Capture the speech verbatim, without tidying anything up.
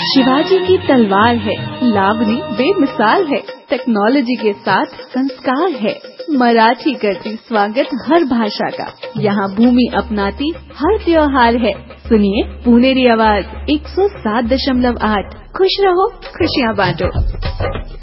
शिवाजी की तलवार है, लावनी बेमिसाल है, टेक्नोलॉजी के साथ संस्कार है। मराठी करती स्वागत हर भाषा का, यहाँ भूमि अपनाती हर त्योहार है। सुनिए पुनेरी आवाज एक सौ सात दशमलव आठ। खुश रहो, खुशियाँ बांटो।